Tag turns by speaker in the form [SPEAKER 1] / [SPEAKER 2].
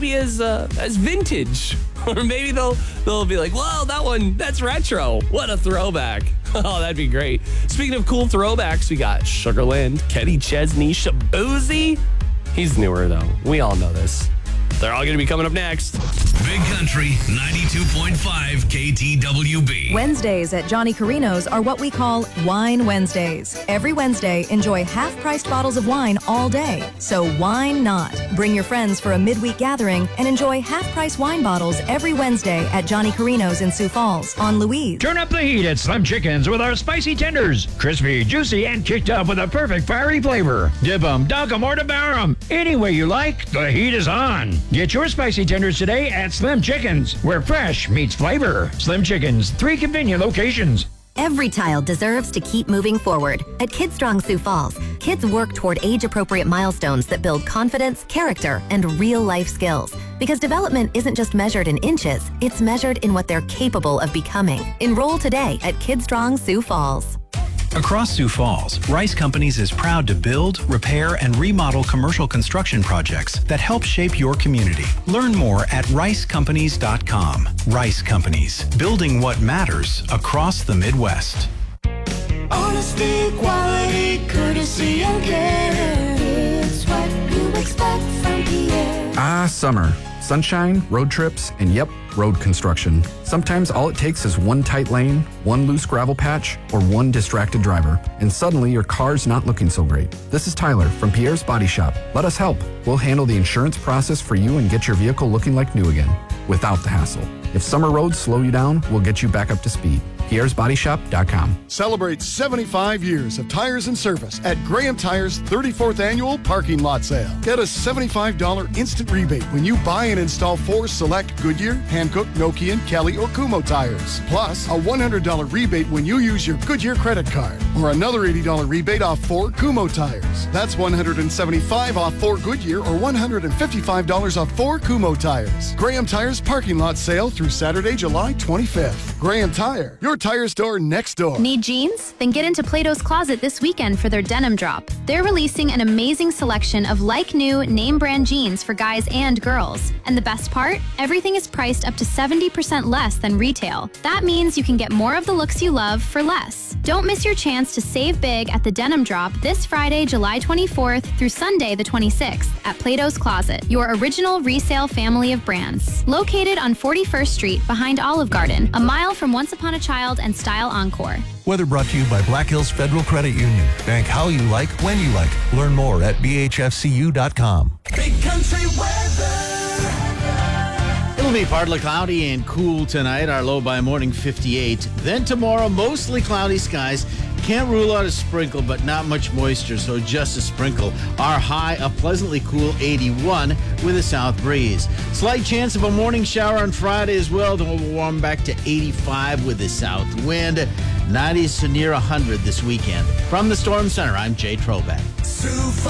[SPEAKER 1] maybe as vintage. Or maybe they'll be like, whoa, that's retro. What a throwback. Oh, that'd be great. Speaking of cool throwbacks, we got Sugarland, Kenny Chesney, Shaboozey. He's newer, though. We all know this. They're all going to be coming up next.
[SPEAKER 2] Big Country 92.5 KTWB.
[SPEAKER 3] Wednesdays at Johnny Carino's are what we call Wine Wednesdays. Every Wednesday, enjoy half-priced bottles of wine all day. So why not? Bring your friends for a midweek gathering and enjoy half-price wine bottles every Wednesday at Johnny Carino's in Sioux Falls on Louise.
[SPEAKER 4] Turn up the heat at Slim Chickens with our spicy tenders. Crispy, juicy, and kicked up with a perfect fiery flavor. Dip 'em, dunk 'em, or devour 'em. Any way you like, the heat is on. Get your spicy tenders today at Slim Chickens, where fresh meets flavor. Slim Chickens, 3 convenient locations.
[SPEAKER 5] Every child deserves to keep moving forward. At KidStrong Sioux Falls, kids work toward age-appropriate milestones that build confidence, character, and real-life skills. Because development isn't just measured in inches, it's measured in what they're capable of becoming. Enroll today at KidStrong Sioux Falls.
[SPEAKER 6] Across Sioux Falls, Rice Companies is proud to build, repair, and remodel commercial construction projects that help shape your community. Learn more at ricecompanies.com. Rice Companies, building what matters across the Midwest.
[SPEAKER 7] Honesty, quality, courtesy, and care. It's what you expect from Pierre.
[SPEAKER 8] Ah, summer. Sunshine, road trips, and yep, road construction. Sometimes all it takes is one tight lane, one loose gravel patch, or one distracted driver, and suddenly your car's not looking so great. This is Tyler from Pierre's Body Shop. Let us help. We'll handle the insurance process for you and get your vehicle looking like new again, without the hassle. If summer roads slow you down, we'll get you back up to speed. Pierre'sBodyShop.com.
[SPEAKER 9] Celebrate 75 years of tires and service at Graham Tires' 34th Annual Parking Lot Sale. Get a $75 instant rebate when you buy and install 4 select Goodyear, Hankook, Nokian, Kelly, or Kumho tires. Plus, a $100 rebate when you use your Goodyear credit card. Or another $80 rebate off 4 Kumho tires. That's $175 off 4 Goodyear or $155 off 4 Kumho tires. Graham Tires Parking Lot Sale through Saturday, July 25th. Graham Tire, your tire store next door.
[SPEAKER 10] Need jeans? Then get into Plato's Closet this weekend for their denim drop. They're releasing an amazing selection of like-new, name-brand jeans for guys and girls. And the best part? Everything is priced up to 70% less than retail. That means you can get more of the looks you love for less. Don't miss your chance to save big at the denim drop this Friday, July 24th through Sunday the 26th at Plato's Closet, your original resale family of brands. Located on 41st Street behind Olive Garden, a mile from Once Upon a Child and Style Encore.
[SPEAKER 11] Weather brought to you by Black Hills Federal Credit Union. Bank how you like, when you like. Learn more at bhfcu.com.
[SPEAKER 7] Big Country weather.
[SPEAKER 12] It'll be partly cloudy and cool tonight. Our low by morning 58. Then tomorrow, mostly cloudy skies. Can't rule out a sprinkle, but not much moisture, so just a sprinkle. Our high, a pleasantly cool 81 with a south breeze. Slight chance of a morning shower on Friday as well, then we'll warm back to 85 with a south wind. 90s to near 100 this weekend. From the Storm Center, I'm Jay Trobeck.